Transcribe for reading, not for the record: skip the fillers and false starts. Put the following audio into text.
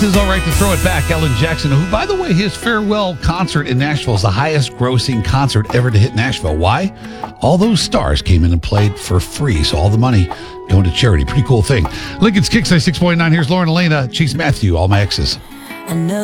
It's all right to throw it back. Alan Jackson, who, by the way, his farewell concert in Nashville is the highest grossing concert ever to hit Nashville. Why? All those stars came in and played for free, so all the money going to charity. Pretty cool thing. Lincoln's Kicks 6.9. Here's Lauren Elena, Chase Matthew, all my exes.